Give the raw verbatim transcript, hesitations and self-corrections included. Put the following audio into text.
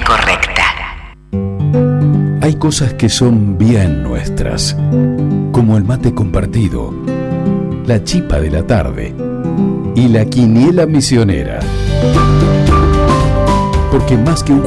correcta. Hay cosas que son bien nuestras, como el mate compartido, la chipa de la tarde y la quiniela misionera. Porque más que un